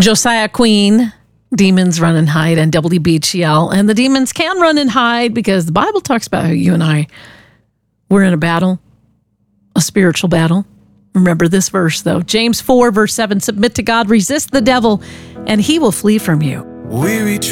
Josiah Queen, demons run and hide, and WBGL. And the demons can run and hide because the Bible talks about how you and I, we're in a battle, a spiritual battle. Remember this verse, though. James 4, verse 7, submit to God, resist the devil, and he will flee from you. We retreat.